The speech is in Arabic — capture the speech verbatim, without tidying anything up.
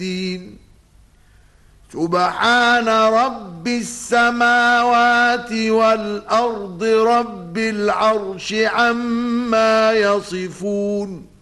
الدين سبحان رب السماوات والأرض رب العرش عما يصفون